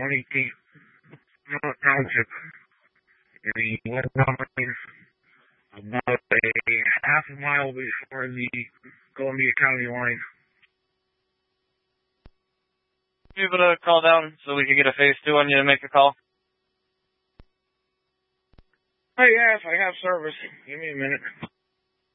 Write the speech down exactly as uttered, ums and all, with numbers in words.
one eighteenth North Township. And he went down about a half a mile before the Columbia County line. You able to call down so we can get a phase two on you to make a call? Oh, yes, I have service. Give me a minute.